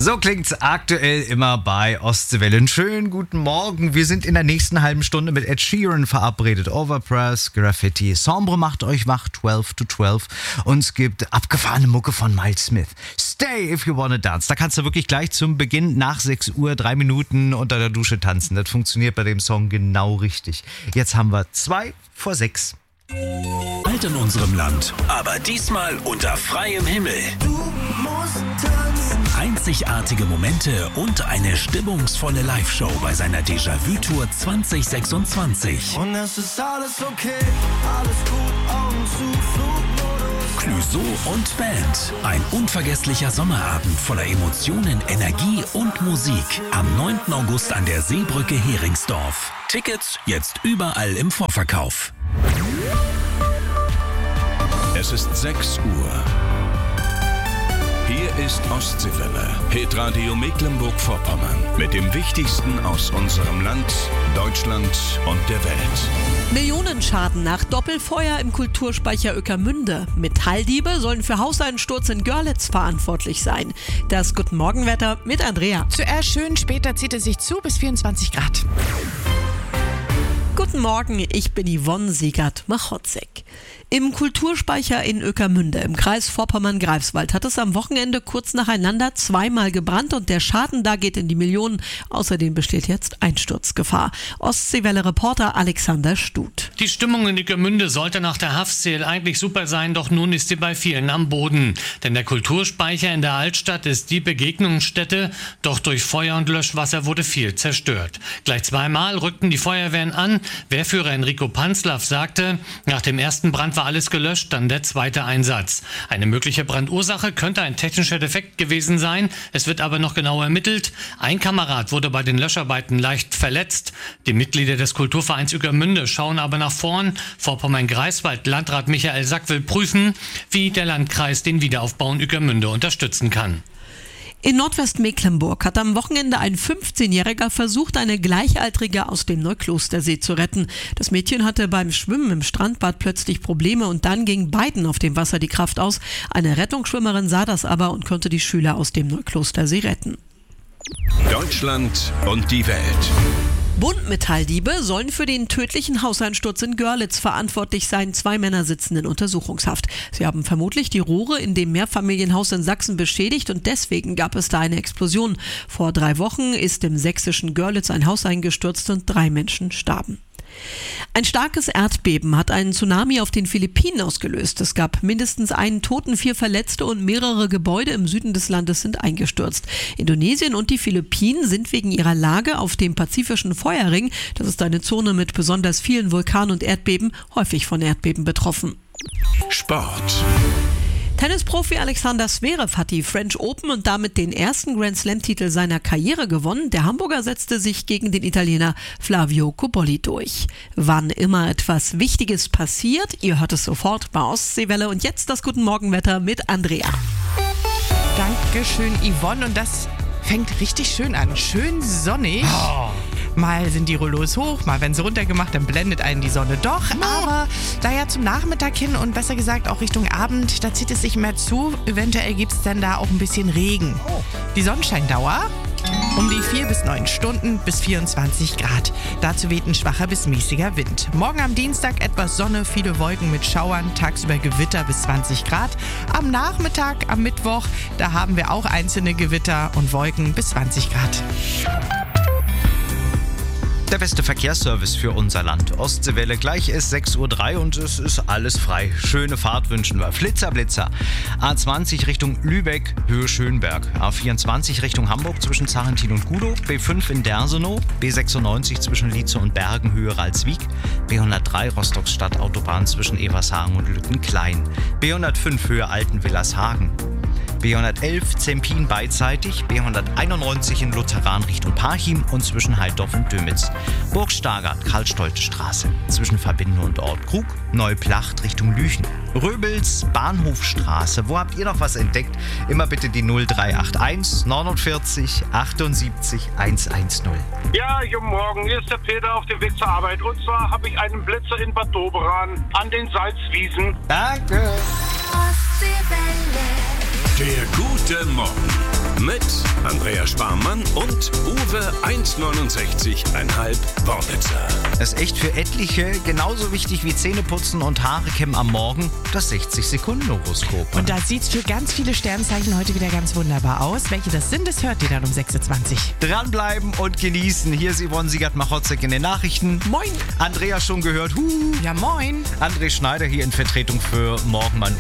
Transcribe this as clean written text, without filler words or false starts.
So klingt's aktuell immer bei Ostseewelle. Einen schönen guten Morgen. Wir sind in der nächsten halben Stunde mit Ed Sheeran verabredet. Overpress, Graffiti, Sombre macht euch wach, 12 to 12. Und es gibt abgefahrene Mucke von Miles Smith. Stay if you wanna dance. Da kannst du wirklich gleich zum Beginn nach 6 Uhr 3 Minuten unter der Dusche tanzen. Das funktioniert bei dem Song genau richtig. Jetzt haben wir 2 vor 6. Bald in unserem Land, aber diesmal unter freiem Himmel. Du musst tanzen. Einzigartige Momente und eine stimmungsvolle Live-Show bei seiner Déjà-vu-Tour 2026. Und es ist alles okay, alles gut, Augen zu, Flugmodus. Clouseau und Band. Ein unvergesslicher Sommerabend voller Emotionen, Energie und Musik. Am 9. August an der Seebrücke Heringsdorf. Tickets jetzt überall im Vorverkauf. Es ist 6 Uhr. Hier ist Ostseewelle, Hitradio Mecklenburg-Vorpommern. Mit dem Wichtigsten aus unserem Land, Deutschland und der Welt. Millionenschaden nach Doppelfeuer im Kulturspeicher Ueckermünde. Metalldiebe sollen für Hauseinsturz in Görlitz verantwortlich sein. Das Guten Morgenwetter mit Andrea. Zuerst schön, später zieht es sich zu bis 24 Grad. Guten Morgen, ich bin Yvonne Siegert-Machotzek. Im Kulturspeicher in Ueckermünde im Kreis Vorpommern-Greifswald hat es am Wochenende kurz nacheinander zweimal gebrannt und der Schaden da geht in die Millionen. Außerdem besteht jetzt Einsturzgefahr. Ostseewelle-Reporter Alexander Stut. Die Stimmung in Ueckermünde sollte nach der Haftsale eigentlich super sein, doch nun ist sie bei vielen am Boden. Denn der Kulturspeicher in der Altstadt ist die Begegnungsstätte, doch durch Feuer und Löschwasser wurde viel zerstört. Gleich zweimal rückten die Feuerwehren an. Wehrführer Enrico Panzlaff sagte, nach dem ersten Brand war alles gelöscht, dann der zweite Einsatz. Eine mögliche Brandursache könnte ein technischer Defekt gewesen sein. Es wird aber noch genau ermittelt. Ein Kamerad wurde bei den Löscharbeiten leicht verletzt. Die Mitglieder des Kulturvereins Ueckermünde schauen aber nach vorn. Vorpommern-Greifswald Landrat Michael Sack will prüfen, wie der Landkreis den Wiederaufbau in Ueckermünde unterstützen kann. In Nordwestmecklenburg hat am Wochenende ein 15-Jähriger versucht, eine Gleichaltrige aus dem Neuklostersee zu retten. Das Mädchen hatte beim Schwimmen im Strandbad plötzlich Probleme und dann ging beiden auf dem Wasser die Kraft aus. Eine Rettungsschwimmerin sah das aber und konnte die Schüler aus dem Neuklostersee retten. Deutschland und die Welt. Buntmetalldiebe sollen für den tödlichen Hauseinsturz in Görlitz verantwortlich sein. 2 Männer sitzen in Untersuchungshaft. Sie haben vermutlich die Rohre in dem Mehrfamilienhaus in Sachsen beschädigt und deswegen gab es da eine Explosion. Vor 3 Wochen ist im sächsischen Görlitz ein Haus eingestürzt und 3 Menschen starben. Ein starkes Erdbeben hat einen Tsunami auf den Philippinen ausgelöst. Es gab mindestens einen Toten, 4 Verletzte und mehrere Gebäude im Süden des Landes sind eingestürzt. Indonesien und die Philippinen sind wegen ihrer Lage auf dem pazifischen Feuerring, das ist eine Zone mit besonders vielen Vulkanen und Erdbeben, häufig von Erdbeben betroffen. Sport. Tennisprofi Alexander Zverev hat die French Open und damit den ersten Grand-Slam-Titel seiner Karriere gewonnen. Der Hamburger setzte sich gegen den Italiener Flavio Cobolli durch. Wann immer etwas Wichtiges passiert, ihr hört es sofort bei Ostseewelle. Und jetzt das Guten Morgenwetter mit Andrea. Dankeschön, Yvonne. Und das fängt richtig schön an. Schön sonnig. Mal sind die Rollos hoch, mal werden sie runtergemacht, dann blendet einen die Sonne doch. Aber da ja zum Nachmittag hin und besser gesagt auch Richtung Abend, da zieht es sich mehr zu. Eventuell gibt es dann da auch ein bisschen Regen. Die Sonnenscheindauer um die 4 bis 9 Stunden bis 24 Grad. Dazu weht ein schwacher bis mäßiger Wind. Morgen am Dienstag etwas Sonne, viele Wolken mit Schauern, tagsüber Gewitter bis 20 Grad. Am Nachmittag, am Mittwoch, da haben wir auch einzelne Gewitter und Wolken bis 20 Grad. Der beste Verkehrsservice für unser Land. Ostseewelle, gleich ist 6:03 Uhr und es ist alles frei. Schöne Fahrt wünschen wir. Flitzer, Blitzer. A20 Richtung Lübeck, Höhe Schönberg. A24 Richtung Hamburg zwischen Zarentin und Gudow. B5 in Dersenow. B96 zwischen Lietze und Bergen, Höhe Ralswiek. B103 Rostocks Stadtautobahn zwischen Evershagen und Lüttenklein. B105 Höhe Altenwillershagen. B111 Zempin beidseitig, B191 in Lutheran Richtung Parchim und zwischen Heiddorf und Dömitz. Burgstagert, Karl-Stolte-Straße, zwischen Verbindung und Ort Krug, Neuplacht Richtung Lüchen. Röbels, Bahnhofstraße, wo habt ihr noch was entdeckt? Immer bitte die 0381 49 78 110. Ja, guten Morgen, hier ist der Peter auf dem Weg zur Arbeit. Und zwar habe ich einen Blitzer in Bad Doberan an den Salzwiesen. Danke. Ostseewelle. Der gute Morgen. Mit Andrea Sparmann und Uwe 1,69,5 Worpitzer. Es ist echt für etliche genauso wichtig wie Zähneputzen und Haare kämmen am Morgen, das 60-Sekunden-Horoskop. Und da sieht's für ganz viele Sternzeichen heute wieder ganz wunderbar aus. Welche das sind, das hört ihr dann um 6.20 Uhr. Dranbleiben und genießen. Hier ist Yvonne Siegert-Machotzek in den Nachrichten. Moin. Andrea schon gehört. Ja, moin. André Schneider hier in Vertretung für Morgenmann